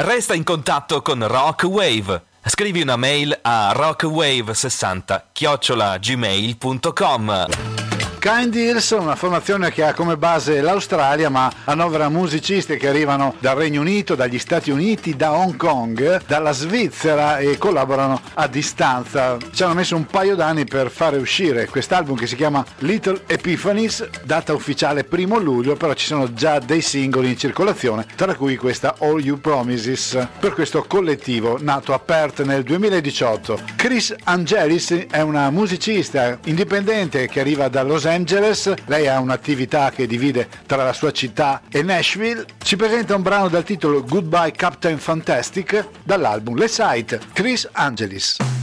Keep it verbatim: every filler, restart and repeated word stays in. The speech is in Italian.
Resta in contatto con Rock Wave. Scrivi una mail a rockwave sessanta chiocciola gmail punto com. Kind Ears, una formazione che ha come base l'Australia ma annovera musicisti che arrivano dal Regno Unito, dagli Stati Uniti, da Hong Kong, dalla Svizzera e collaborano a distanza. Ci hanno messo un paio d'anni per fare uscire quest'album che si chiama Little Epiphanies, data ufficiale primo luglio, però ci sono già dei singoli in circolazione, tra cui questa All You Promises, per questo collettivo nato a Perth nel duemiladiciotto. Chris Angelis è una musicista indipendente che arriva da Los Angeles. Lei ha un'attività che divide tra la sua città e Nashville. Ci presenta un brano dal titolo Goodbye Captain Fantastic dall'album Le Sight. Chris Angelis.